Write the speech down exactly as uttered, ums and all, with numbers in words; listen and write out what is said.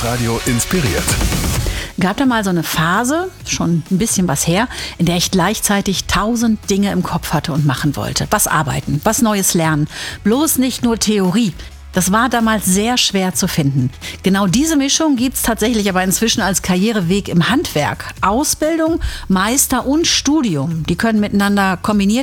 Radio inspiriert. Gab da mal so eine Phase, schon ein bisschen was her, in der ich gleichzeitig tausend Dinge im Kopf hatte und machen wollte. Was arbeiten, was Neues lernen. Bloß nicht nur Theorie. Das war damals sehr schwer zu finden. Genau diese Mischung gibt's tatsächlich aber inzwischen als Karriereweg im Handwerk. Ausbildung, Meister und Studium, die können miteinander kombiniert